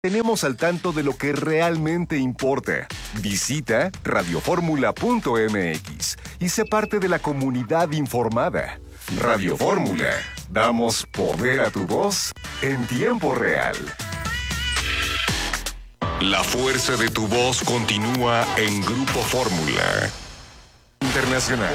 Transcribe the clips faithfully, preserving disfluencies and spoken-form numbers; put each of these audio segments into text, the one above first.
Tenemos al tanto de lo que realmente importa. Visita radioformula punto m x y sé parte de la comunidad informada. Radio Fórmula. Damos poder a tu voz en tiempo real. La fuerza de tu voz continúa en Grupo Fórmula Internacional.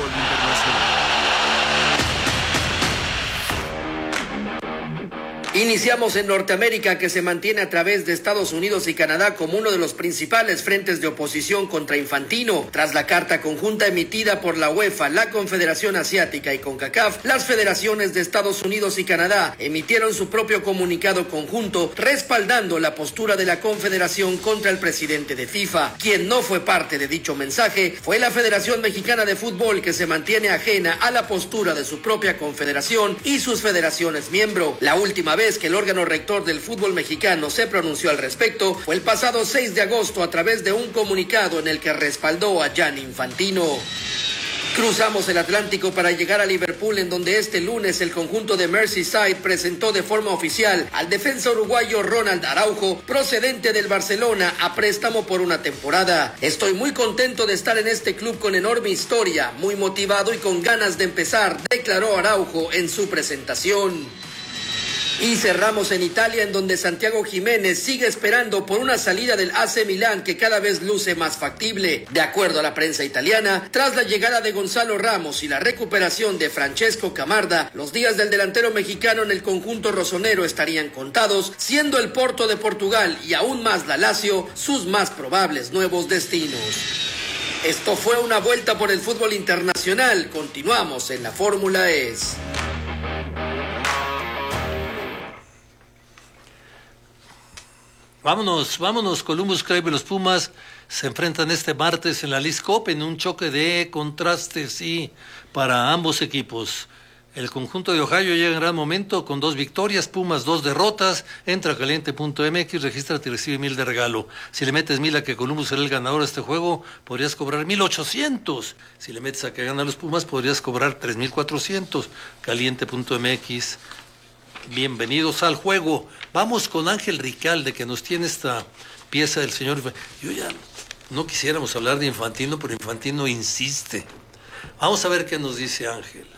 Iniciamos en Norteamérica, que se mantiene a través de Estados Unidos y Canadá como uno de los principales frentes de oposición contra Infantino. Tras la carta conjunta emitida por la UEFA, la Confederación Asiática y CONCACAF, las federaciones de Estados Unidos y Canadá emitieron su propio comunicado conjunto respaldando la postura de la Confederación contra el presidente de FIFA. Quien no fue parte de dicho mensaje fue la Federación Mexicana de Fútbol, que se mantiene ajena a la postura de su propia confederación y sus federaciones miembro. La última vez que el órgano rector del fútbol mexicano se pronunció al respecto fue el pasado seis de agosto a través de un comunicado en el que respaldó a Gianni Infantino. Cruzamos el Atlántico para llegar a Liverpool, en donde este lunes el conjunto de Merseyside presentó de forma oficial al defensa uruguayo Ronald Araujo, procedente del Barcelona, a préstamo por una temporada. Estoy muy contento de estar en este club con enorme historia, muy motivado y con ganas de empezar, declaró Araujo en su presentación. Y cerramos en Italia, en donde Santiago Jiménez sigue esperando por una salida del A C Milán que cada vez luce más factible. De acuerdo a la prensa italiana, tras la llegada de Gonzalo Ramos y la recuperación de Francesco Camarda, los días del delantero mexicano en el conjunto rosonero estarían contados, siendo el Porto de Portugal y aún más la Lazio sus más probables nuevos destinos. Esto fue una vuelta por el fútbol internacional. Continuamos en la Fórmula E S. Vámonos, vámonos, Columbus Crew y los Pumas se enfrentan este martes en la Leagues Cup en un choque de contrastes, sí, para ambos equipos. El conjunto de Ohio llega en gran momento con dos victorias, Pumas dos derrotas. Entra a caliente punto m x, regístrate y recibe mil de regalo. Si le metes mil a que Columbus será el ganador de este juego, podrías cobrar mil ochocientos. Si le metes a que ganan los Pumas, podrías cobrar tres mil cuatrocientos. caliente punto m x. Bienvenidos al juego. Vamos con Ángel Ricalde, que nos tiene esta pieza del señor. Yo ya no quisiéramos hablar de Infantino, pero Infantino insiste. Vamos a ver qué nos dice Ángel.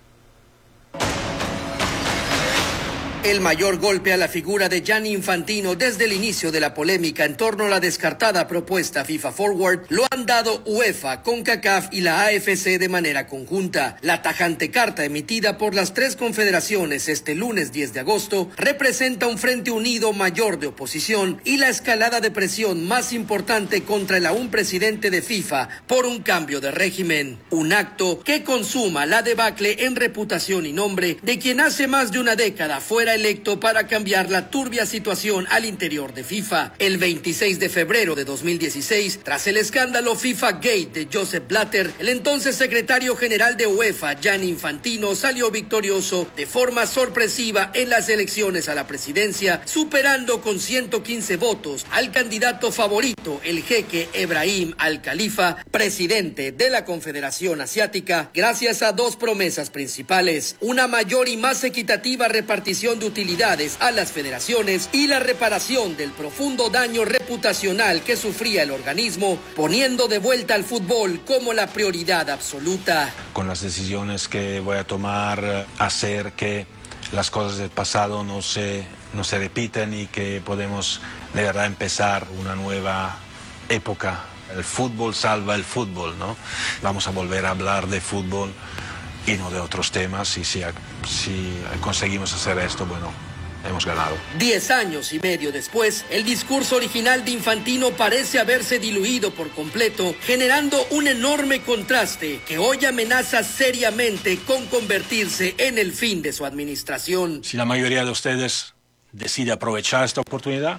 El mayor golpe a la figura de Gianni Infantino desde el inicio de la polémica en torno a la descartada propuesta FIFA Forward lo han dado UEFA, CONCACAF y la A F C de manera conjunta. La tajante carta emitida por las tres confederaciones este lunes diez de agosto representa un frente unido mayor de oposición y la escalada de presión más importante contra el aún presidente de FIFA por un cambio de régimen. Un acto que consuma la debacle en reputación y nombre de quien hace más de una década fuera electo para cambiar la turbia situación al interior de FIFA. El veintiséis de febrero de dos mil dieciséis, tras el escándalo FIFA Gate de Joseph Blatter, el entonces secretario general de UEFA, Gianni Infantino, salió victorioso de forma sorpresiva en las elecciones a la presidencia, superando con ciento quince votos al candidato favorito, el jeque Ebrahim Al-Khalifa, presidente de la Confederación Asiática, gracias a dos promesas principales: una mayor y más equitativa repartición de utilidades a las federaciones y la reparación del profundo daño reputacional que sufría el organismo, poniendo de vuelta al fútbol como la prioridad absoluta. Con las decisiones que voy a tomar, hacer que las cosas del pasado no se, no se repiten y que podemos de verdad empezar una nueva época. El fútbol salva el fútbol, ¿no? Vamos a volver a hablar de fútbol y no de otros temas, y si, si conseguimos hacer esto, bueno, hemos ganado. Diez años y medio después, el discurso original de Infantino parece haberse diluido por completo, generando un enorme contraste que hoy amenaza seriamente con convertirse en el fin de su administración. Si la mayoría de ustedes decide aprovechar esta oportunidad,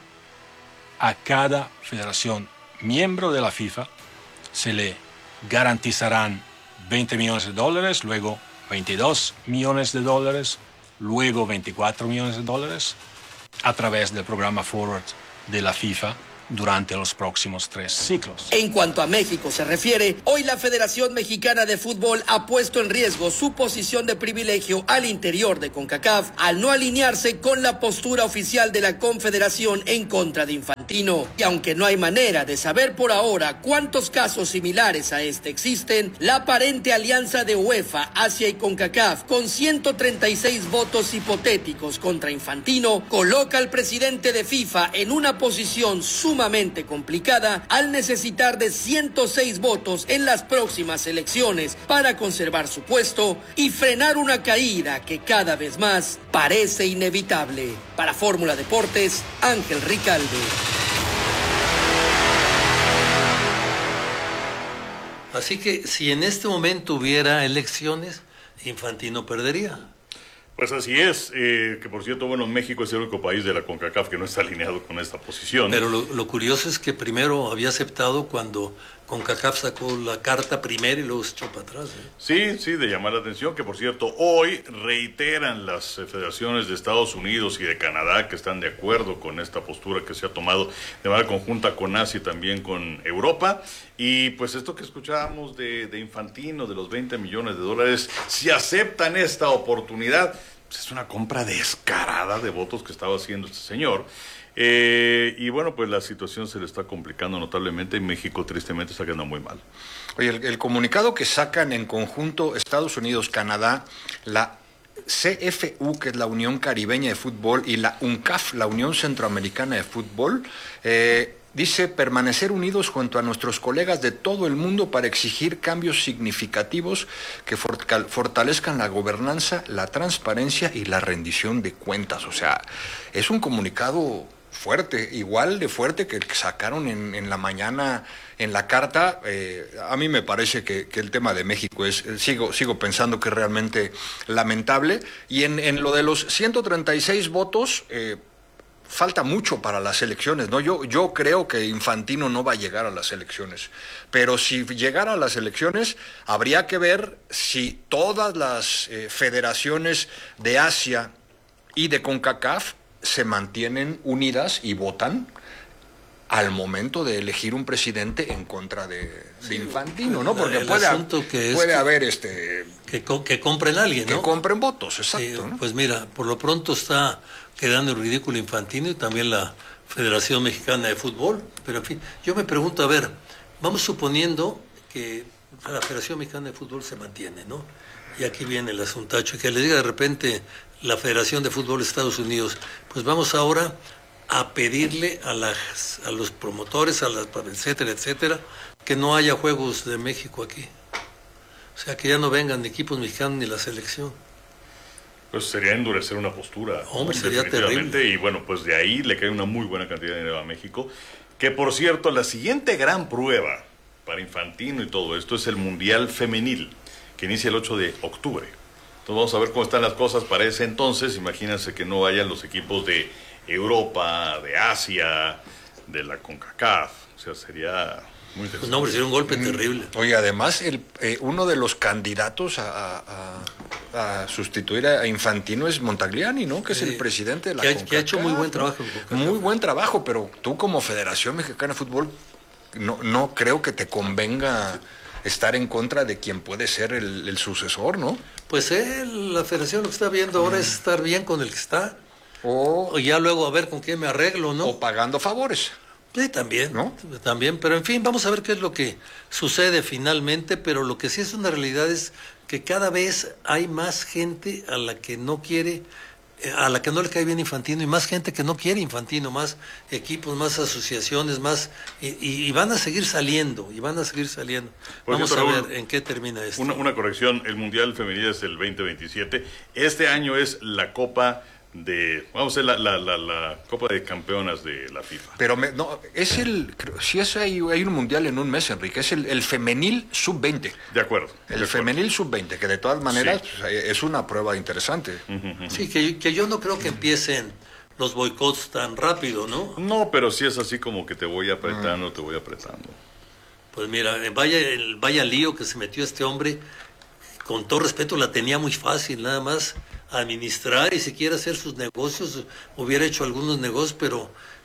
a cada federación miembro de la FIFA se le garantizarán veinte millones de dólares, luego veintidós millones de dólares, luego veinticuatro millones de dólares a través del programa Forward de la FIFA durante los próximos tres ciclos. En cuanto a México se refiere, hoy la Federación Mexicana de Fútbol ha puesto en riesgo su posición de privilegio al interior de CONCACAF al no alinearse con la postura oficial de la Confederación en contra de Infantino. Y aunque no hay manera de saber por ahora cuántos casos similares a este existen, la aparente alianza de UEFA, Asia y CONCACAF con ciento treinta y seis votos hipotéticos contra Infantino coloca al presidente de FIFA en una posición sumamente complicada al necesitar de ciento seis votos en las próximas elecciones para conservar su puesto y frenar una caída que cada vez más parece inevitable. Para Fórmula Deportes, Ángel Ricalde. Así que si en este momento hubiera elecciones, Infantino perdería. Pues así es, eh, que por cierto, bueno, México es el único país de la CONCACAF que no está alineado con esta posición. Pero lo, lo curioso es que primero había aceptado cuando CONCACAF sacó la carta primero y luego se echó para atrás. ¿eh? Sí, sí, de llamar la atención, que por cierto, hoy reiteran las eh, federaciones de Estados Unidos y de Canadá que están de acuerdo con esta postura que se ha tomado de manera conjunta con Asia y también con Europa. Y pues esto que escuchábamos de, de Infantino, de los veinte millones de dólares, si aceptan esta oportunidad, pues es una compra descarada de votos que estaba haciendo este señor. Eh, y bueno, pues la situación se le está complicando notablemente y México tristemente está quedando muy mal. Oye, el, el comunicado que sacan en conjunto Estados Unidos, Canadá, la C F U, que es la Unión Caribeña de Fútbol, y la UNCAF, la Unión Centroamericana de Fútbol, eh, dice permanecer unidos junto a nuestros colegas de todo el mundo para exigir cambios significativos que fortalezcan la gobernanza, la transparencia y la rendición de cuentas. O sea, es un comunicado fuerte, igual de fuerte que el que sacaron en, en la mañana en la carta. Eh, a mí me parece que, que el tema de México es, sigo, sigo pensando que es realmente lamentable. Y en, en lo de los ciento treinta y seis votos, eh, falta mucho para las elecciones, ¿no? Yo, yo creo que Infantino no va a llegar a las elecciones, pero si llegara a las elecciones, habría que ver si todas las eh, federaciones de Asia y de CONCACAF se mantienen unidas y votan al momento de elegir un presidente en contra de, de sí, Infantino, ¿no? Porque el puede, que puede que, haber este que, que compren a alguien, ¿no? Que compren votos, exacto. Sí, ¿no? Pues mira, por lo pronto está quedando en ridículo Infantino y también la Federación Mexicana de Fútbol. Pero en fin, yo me pregunto, a ver, vamos suponiendo que la Federación Mexicana de Fútbol se mantiene, ¿no? Y aquí viene el asuntacho, y que le diga de repente la Federación de Fútbol de Estados Unidos, pues vamos ahora a pedirle a, las, a los promotores, a las, etcétera, etcétera, que no haya Juegos de México aquí. O sea, que ya no vengan ni equipos mexicanos ni la selección. Pues sería endurecer una postura. Hombre, sería terrible. Y bueno, pues de ahí le cae una muy buena cantidad de dinero a México. Que por cierto, la siguiente gran prueba para Infantino y todo esto es el Mundial Femenil, que inicia el ocho de octubre. Entonces vamos a ver cómo están las cosas para ese entonces. Imagínense que no vayan los equipos de Europa, de Asia, de la CONCACAF. O sea, sería muy interesante. Pues no, hombre, sería un golpe terrible. Oye, además, el, eh, uno de los candidatos a, a, a sustituir a Infantino es Montagliani, ¿no? Que es sí, el presidente de la que CONCACAF. Que ha hecho muy buen trabajo. Muy buen trabajo, pero tú como Federación Mexicana de Fútbol, no, no creo que te convenga estar en contra de quien puede ser el, el sucesor, ¿no? Pues él, la Federación lo que está viendo ahora mm. es estar bien con el que está. O, o ya luego a ver con quién me arreglo, ¿no? O pagando favores. Sí, también, ¿no? También, pero en fin, vamos a ver qué es lo que sucede finalmente, pero lo que sí es una realidad es que cada vez hay más gente a la que no quiere, a la que no le cae bien Infantino, y más gente que no quiere Infantino, más equipos, más asociaciones, más, y, y, y van a seguir saliendo, y van a seguir saliendo. Por vamos cierto, a ver Raúl, en qué termina esto. Una, una corrección, el Mundial Femenil es el veinte veintisiete, este año es la Copa de, vamos a hacer la, la, la, la Copa de Campeonas de la FIFA. Pero me, no, es el, si es hay, hay un mundial en un mes, Enrique, es el, el femenil sub veinte. De acuerdo. El de femenil acuerdo. sub veinte, que de todas maneras sí. pues, es una prueba interesante. Uh-huh, uh-huh. Sí, que, que yo no creo que empiecen los boicots tan rápido, ¿no? No, pero sí es así como que te voy apretando, uh-huh. te voy apretando. Pues mira, vaya, el, vaya lío que se metió este hombre. Con todo respeto, la tenía muy fácil, nada más administrar y si quiere hacer sus negocios, hubiera hecho algunos negocios, pero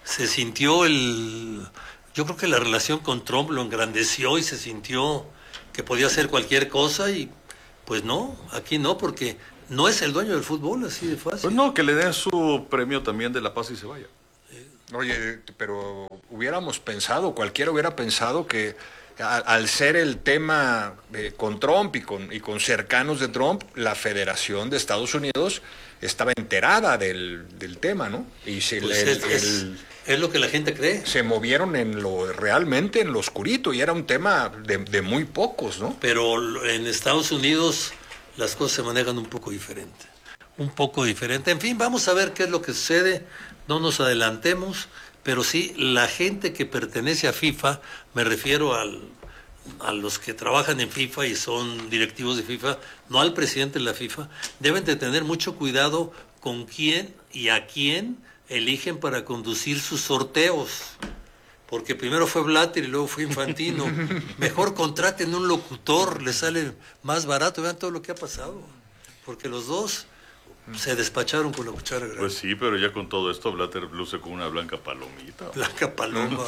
se sintió el... Yo creo que la relación con Trump lo engrandeció y se sintió que podía hacer cualquier cosa y pues no, aquí no, porque no es el dueño del fútbol, así de fácil. Pues no, que le den su premio también de la paz y se vaya. Oye, pero hubiéramos pensado, cualquiera hubiera pensado que a, al ser el tema eh, con Trump y con, y con cercanos de Trump, la Federación de Estados Unidos estaba enterada del, del tema, ¿no? Y se, Pues el- es, es- el- es lo que la gente cree, se movieron en lo realmente en lo oscurito y era un tema de, de muy pocos, ¿no? pero en Estados Unidos las cosas se manejan un poco diferente, un poco diferente. En fin, vamos a ver qué es lo que sucede, no nos adelantemos, pero sí, la gente que pertenece a FIFA, me refiero al, a los que trabajan en FIFA y son directivos de FIFA, no al presidente de la FIFA, deben de tener mucho cuidado con quién y a quién eligen para conducir sus sorteos. Porque primero fue Blatter y luego fue Infantino. Mejor contraten un locutor, le sale más barato. Vean todo lo que ha pasado. Porque los dos se despacharon con la cuchara grande. Pues sí, pero ya con todo esto, Blatter luce con una blanca palomita. Blanca Paloma.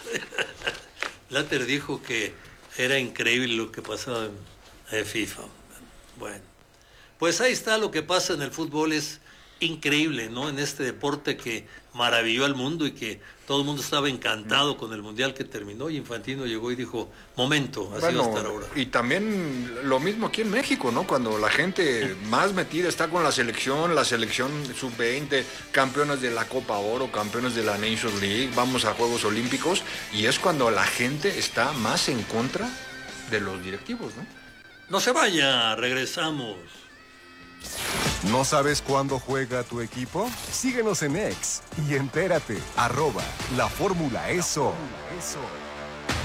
Blatter dijo que era increíble lo que pasaba en, en FIFA. Bueno, pues ahí está lo que pasa en el fútbol. Es increíble, ¿no? En este deporte que maravilló al mundo y que todo el mundo estaba encantado con el mundial que terminó y Infantino llegó y dijo, momento, así va a estar ahora. Y también lo mismo aquí en México, ¿no? Cuando la gente más metida está con la selección, la selección sub veinte, campeones de la Copa Oro, campeones de la Nations League, vamos a Juegos Olímpicos, y es cuando la gente está más en contra de los directivos, ¿no? No se vaya, regresamos. ¿No sabes cuándo juega tu equipo? Síguenos en X y entérate, arroba la fórmula eso. Eso.